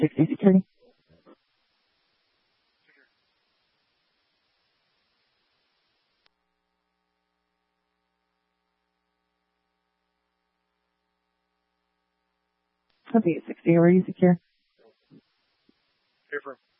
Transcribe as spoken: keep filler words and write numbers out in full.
sixty security. Copy sixty, are you secure? Here for